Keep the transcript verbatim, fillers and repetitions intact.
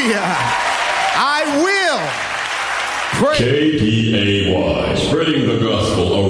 Hallelujah. I will pray. K D A Y, spreading the gospel